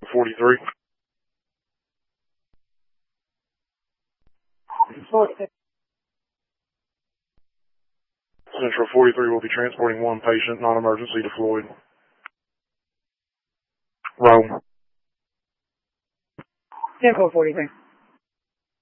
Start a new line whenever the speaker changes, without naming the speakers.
43. Central 43 will be transporting one patient, non-emergency, to Floyd. Rome.
Central 43.